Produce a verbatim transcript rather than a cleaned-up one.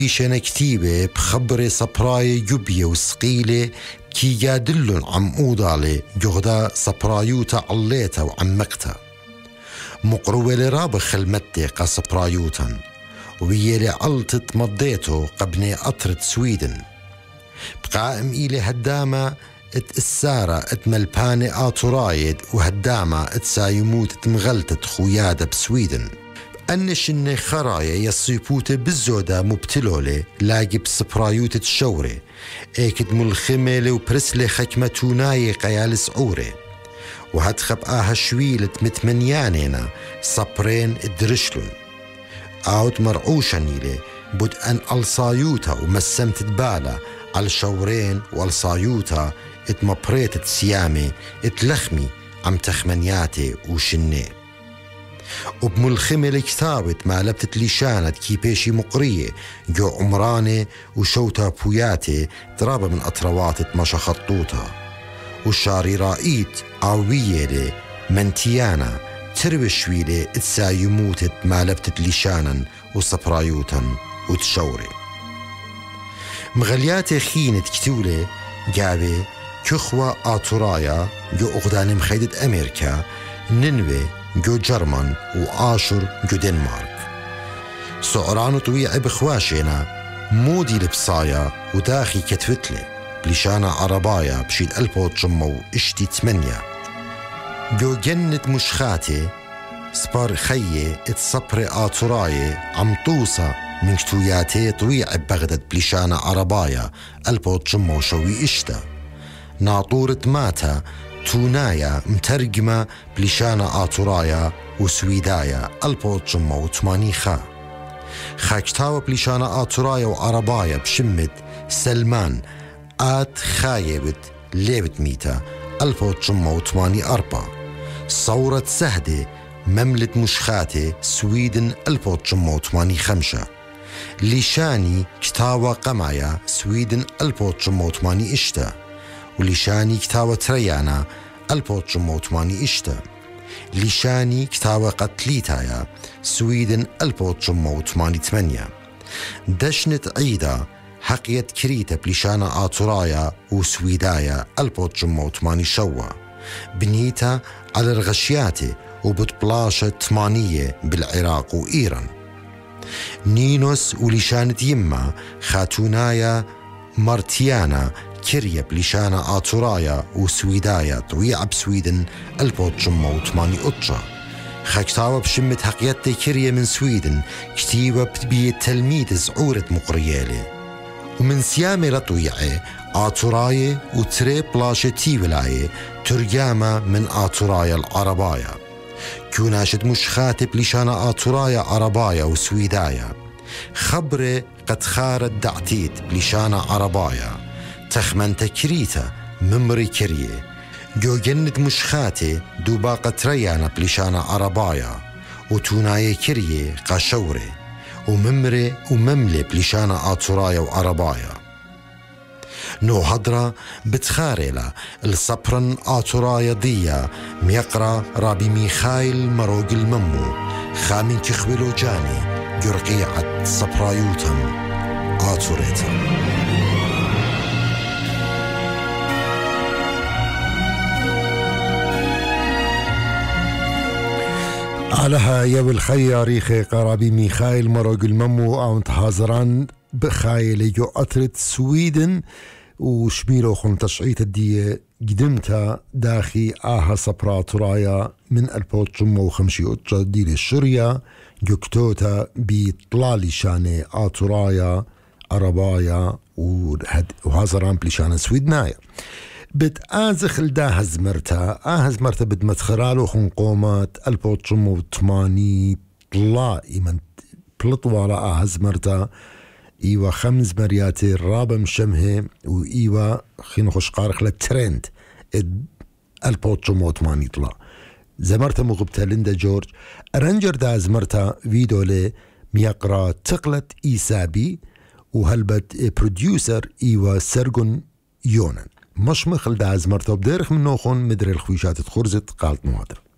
إيشانا كتيبة بخبر صبراي جبية وسقيلة كي يادلن عم أوضالي جغدا صبرايوتا عليتا وعمقتا مقروة لراب خلمتي قا صبرايوتا وبيالي علتت مضيتو قبني أطرة سويدن بقائم إلي هدامة ات السارة ات ملباني آتورايد وهدامة ات سايموت ات مغلتت خويادة بسويدن أنش إني خرايا يصيبوت بالزودة مبتلولي لاقي بسبرايوت تشوري ايكد ملخميلي وبرسلي خكمتوناي قيال سعوري وهتخب آها شويلة متمنيانينا صبرين الدرشلون آوت مرعوشانيلي بود أن الصايوتا ومسمت دبالة على شورين والصايوتا اتمبريت سيامي اتلخمي عم تخمنياتي وشني وبملخمة لكتابة ما لبتت ليشانت كي بيشي مقرية جو عمراني وشوتا بوياتي ترابة من أطروات مشا خطوطة وشاري رائيت عوية لي منتيانا تروي شويلي اتساي موتت ما لبتت ليشانا وصبرايوتا وتشوري مغلياتي خينت كتولي جابي كخوة آتورايا جو أغدان مخيدة أمريكا ننوي جو جرمان وآشر جو دنمارك سعرانو طويعي بخواشينا مودي لبصايا وداخي كتفتلي بليشانا عربايا بشيد ألبوت جمو اشتي تمنيا جو جنة مشخاتي سبار خيي اتصبري آتوراي عم توصى من كتوياتي طويعي بغداد بليشانا عربايا ألبوت جمو شوي اشتا ناطورة ماتا تونايا مترجمة بليشانا آتورايا وسويدايا ألبوت جمو وتمانيخا خاكتاوة بليشانا آتورايا وعربايا بشمت سلمان آت خايبت ليبت ميتا ألبوت جمو وتماني أربا صورة سهدة مملة مشخاتي سويدن ألبوت جمو وتماني خمشة ليشاني كتاوة قمايا سويدن ألبوت جمو وتماني إشتا وليشاني كتاوة تريانا ألبوت جمو وتماني إشتا ليشاني كتاوة قتليتايا سويدن ألبوت جمو وتماني تمانية دشنت عيدا حقيت كريتا بليشانا آتورايا وسويدايا ألبوت جمو وتماني شوا بنيتا على الغشياتي وبتبلاشة تمانية بالعراق وإيران نينوس وليشانت يما خاتونايا مارتيانا كريا بليشانا آتورايا وسويدايا طويعة بسويدن ألبوت جمو وتماني أطشا خاكتاوة بشمت حقيتي كريا من سويدن كتيبة بتبية تلميذ زعورة مقريالي ومن سيامي رطويعي آتوراي وتري بلاشة تيولاي ترجامة من آتورايا العربايا كوناشت مشخاتي بليشانا آتورايا عربايا وسويدايا خبري قد خارت دعتيت بليشانا عربايا تخمن تكريتا ممري كريه جو جند مشخاتي دوباقة تريانا بليشانا عربايا وتوناي كريه قاشوري وممري ومملي بليشانا آتورايا وعربايا نو هدرا بتخاريلا الصبرن آتورايا ضيا ميقرا رابي ميخايل مروق الممو خامن كخبلو جاني جرقيعة صبرايوتم آتوريتم علىها يا الخياريخي قرابي ميخايل مروق الممو أو انتحازران بخايل جو أطرت سويدن وشميلو خون تشعيت الدية قدمتها داخي آها صبراتورايا من ألبوت جمو وخمشي أطجا ديل الشريا جوكتوتا بيطلالي شاني آتورايا عربايا وهازران بليشانة سويدنايا بتآزخ لدا هزمرتا آهزمرتا بدمتخرالو خون قومات ألبوت جمو وثماني طلا إيمان بلطوالا آهزمرتا إيوا خمس مرياتي الرابع مشمه وإيوا خين خوش قارخ للترند البوت جمو ثماني طلا زمرتا مغبتا ليندا جورج أرنجر دا زمرتا فيدولي ميقرا تقلت إيسابي وهلبت بروديوسر إيوا سرغن يونان مش مخل دا زمرتا بديرخ من نوخون مدري الخويشات تخرزت قالت مهدر